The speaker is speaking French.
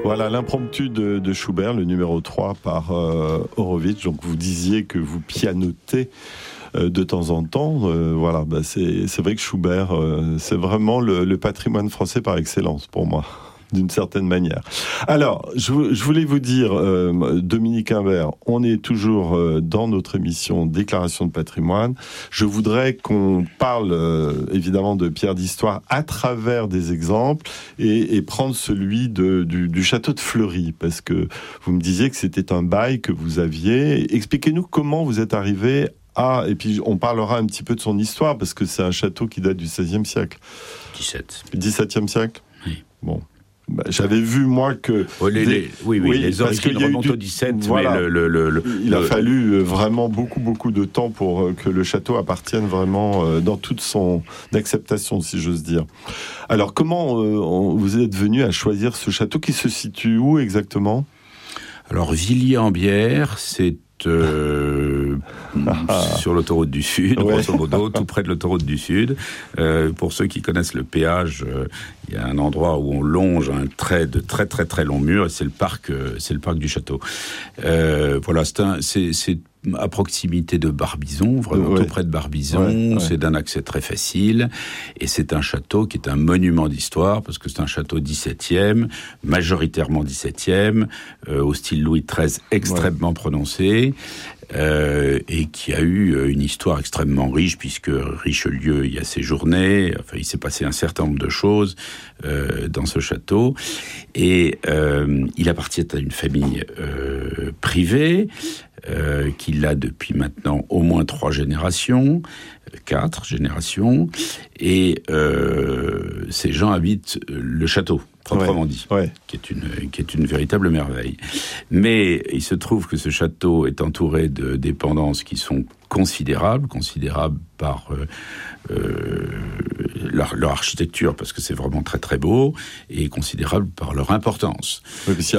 Voilà, l'impromptu de Schubert, le numéro 3 par Horowitz. Donc vous disiez que vous pianotez de temps en temps. Voilà, c'est vrai que Schubert, c'est vraiment le patrimoine français par excellence pour moi, d'une certaine manière. Alors, je voulais vous dire, Dominique Imbert, on est toujours dans notre émission Déclaration de patrimoine. Je voudrais qu'on parle évidemment de pierres d'histoire à travers des exemples et prendre celui du château de Fleury, parce que vous me disiez que c'était un bail que vous aviez. Expliquez-nous comment vous êtes arrivé et puis on parlera un petit peu de son histoire, parce que c'est un château qui date du XVIe siècle. 17e siècle. Oui. Bon. J'avais vu, moi, que... les origines remontent au 17, voilà, mais il a fallu vraiment beaucoup de temps pour que le château appartienne vraiment dans toute son acceptation, si j'ose dire. Alors, comment vous êtes venu à choisir ce château qui se situe où exactement ? Alors, Villiers-en-Bière, c'est sur l'autoroute du Sud, grosso modo, tout près de l'autoroute du Sud. Pour ceux qui connaissent le péage, il y a un endroit où on longe un trait de très très très long mur, et c'est le parc du château. Voilà, c'est à proximité de Barbizon, vraiment tout près de Barbizon. C'est d'un accès très facile, et c'est un château qui est un monument d'histoire, parce que c'est un château 17e, majoritairement 17e, au style Louis XIII extrêmement prononcé, et qui a eu une histoire extrêmement riche, puisque Richelieu y a séjourné. Enfin, il s'est passé un certain nombre de choses dans ce château, et il appartient à une famille privée, qui l'a depuis maintenant au moins 4 générations, et ces gens habitent le château, proprement dit, qui est une véritable merveille. Mais il se trouve que ce château est entouré de dépendances qui sont considérables par leur architecture, parce que c'est vraiment très très beau, et considérables par leur importance. Oui,